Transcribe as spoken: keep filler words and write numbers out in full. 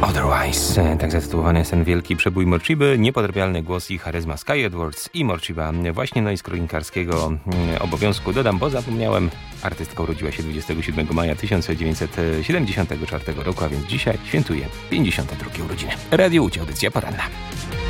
Otherwise, tak zatytułowany jest ten wielki przebój Morchiby, niepodrabialny głos i charyzma Sky Edwards i Morchiba. Właśnie no i z kronikarskiego obowiązku dodam, bo zapomniałem, artystka urodziła się dwudziestego siódmego maja tysiąc dziewięćset siedemdziesiątego czwartego roku, a więc dzisiaj świętuje pięćdziesiąte drugie urodziny. Radio Łódź, audycja poranna.